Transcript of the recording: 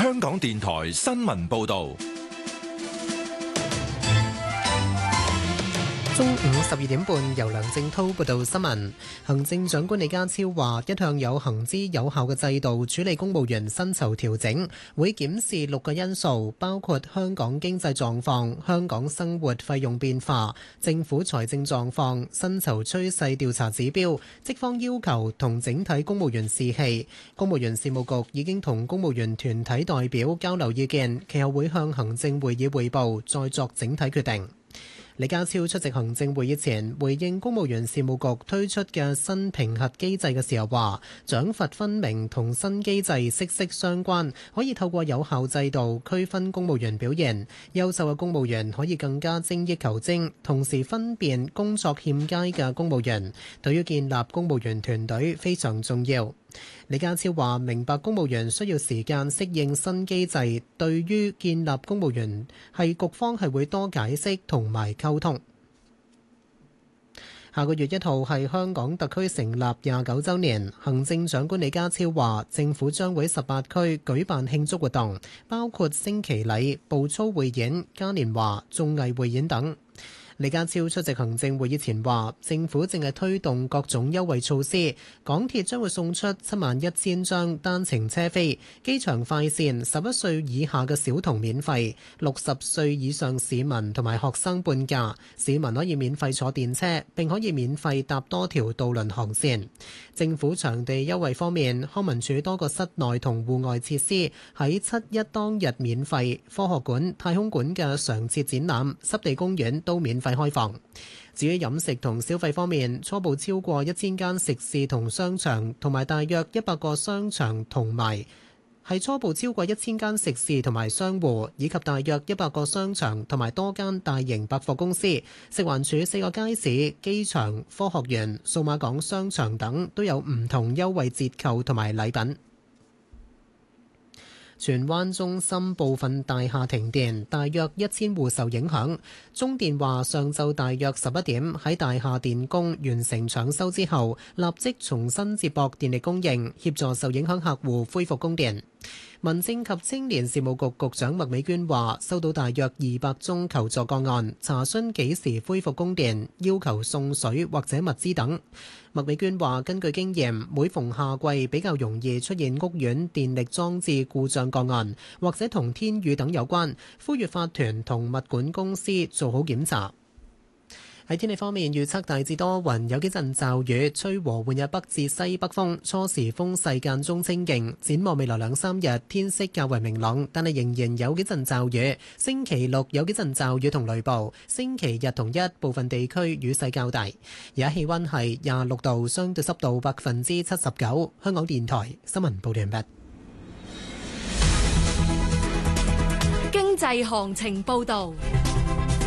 香港電台新聞報道。 中午12點半，由梁正滔報道新聞。行政長官李家超話，一向有行之有效嘅制度處理公務員薪酬調整，會檢視6個因素，包括香港經濟狀況、香港生活費用變化、政府財政狀況、薪酬趨勢調查指標、職方要求同整體公務員士氣。公務員事務局已經同公務員團體代表交流意見，其後會向行政會議彙報，再作整體決定。李家超出席行政會議前，回應公務員事務局推出嘅新評核機制嘅時候話，獎罰分明同新機制息息相關，可以透過有效制度區分公務員表現，優秀嘅公務員可以更加精益求精，同時分辨工作欠佳嘅公務員，對於建立公務員團隊非常重要。李家超話：明白公務員需要時間適應新機制，對於建立公務員局方係會多解釋同埋溝通。下個月1號係香港特區成立29週年，行政長官李家超話，政府將會喺18區舉辦慶祝活動，包括升旗禮、步操匯演、嘉年華、綜藝匯演等。李家超出席行政會議前話，政府正係推動各種優惠措施，港鐵將會送出71000張單程車飛，機場快線11歲以下嘅小童免費，60歲以上市民同埋學生半價，市民可以免費坐電車，並可以免費搭多條渡輪航線。政府場地優惠方面，康文署多個室內同戶外設施喺7·1當日免費，科學館、太空館嘅常設展覽、濕地公園都免費開放。至於飲食同消費方面，初步超過1000間食肆同商場，同埋大約100個商場同埋係初步超過1000間食肆同埋商戶，以及大約100個商場同埋多間大型百貨公司。食環署4個街市、機場、科學園、數碼港商場等都有唔同優惠折扣同埋禮品。荃灣中心部分大廈停電，大約1000戶受影響。中電話上晝大約11點喺大廈電工完成搶修之後，立即重新接駁電力供應，協助受影響客戶恢復供電。民政及青年事務局局長麥美娟話：收到大約200宗求助個案，查詢幾時恢復供電，要求送水或者物資等。麥美娟話：根據經驗，每逢夏季比較容易出現屋苑電力裝置故障個案，或者同天雨等有關，呼籲法團同物管公司做好檢查。喺天氣方面，預測大致多雲，有幾陣驟雨，吹和緩嘅北至西北風，初時風勢間中清勁。展望未來2-3日，天色較為明朗，但係仍然有幾陣驟雨。星期六有幾陣驟雨同雷暴，星期日同一部分地區雨勢較大。而家氣溫係26度，相對濕度79%。香港電台新聞報道完畢。 經濟行情報道。